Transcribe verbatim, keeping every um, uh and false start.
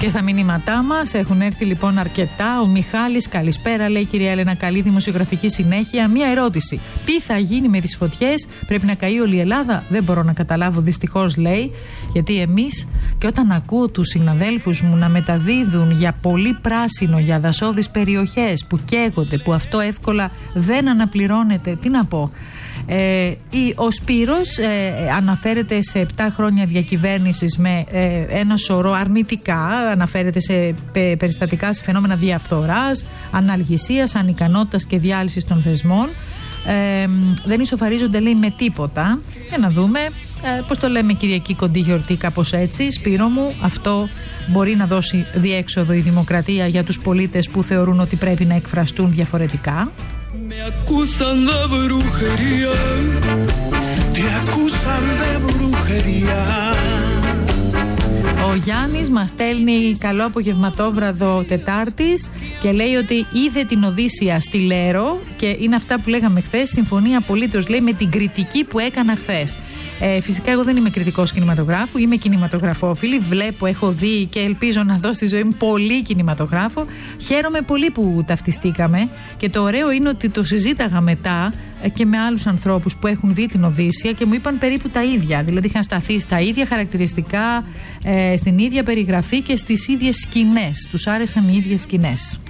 Και στα μηνύματά μας έχουν έρθει λοιπόν αρκετά. Ο Μιχάλης, καλησπέρα, λέει, κυρία Έλενα, καλή δημοσιογραφική συνέχεια. Μία ερώτηση. Τι θα γίνει με τις φωτιές, πρέπει να καεί όλη η Ελλάδα? Δεν μπορώ να καταλάβω, δυστυχώς, λέει, γιατί εμείς, και όταν ακούω τους συναδέλφους μου να μεταδίδουν για πολύ πράσινο, για δασόδεις περιοχές που καίγονται, που αυτό εύκολα δεν αναπληρώνεται, τι να πω. Ε, ο Σπύρος ε, αναφέρεται σε επτά χρόνια διακυβέρνησης με ε, ένα σωρό αρνητικά, αναφέρεται σε πε, περιστατικά, σε φαινόμενα διαφθοράς, αναλγησίας, ανικανότητας και διάλυσης των θεσμών. Ε, δεν ισοφαρίζονται, λέει, με τίποτα. Για να δούμε, ε, πώς το λέμε, Κυριακή κοντή γιορτή, κάπως έτσι. Σπύρο μου, αυτό μπορεί να δώσει διέξοδο η δημοκρατία για τους πολίτες που θεωρούν ότι πρέπει να εκφραστούν διαφορετικά. Me acusan de brujería, te acusan de brujería. Ο Γιάννης μας στέλνει καλό απογευματόβραδο Τετάρτης και λέει ότι είδε την Οδύσσεια στη Λέρο και είναι αυτά που λέγαμε χθες. Συμφωνεί απολύτως, λέει, με την κριτική που έκανα χθες. Ε, φυσικά εγώ δεν είμαι κριτικός κινηματογράφου, είμαι κινηματογραφόφιλη. Βλέπω, έχω δει και ελπίζω να δω στη ζωή μου πολύ κινηματογράφο. Χαίρομαι πολύ που ταυτιστήκαμε και το ωραίο είναι ότι το συζήταγα μετά και με άλλους ανθρώπους που έχουν δει την Οδύσσεια και μου είπαν περίπου τα ίδια. Δηλαδή είχαν σταθεί στα ίδια χαρακτηριστικά, ε, στην ίδια περιγραφή και στις ίδιες σκηνές. Τους άρεσαν οι ίδιες σκηνές.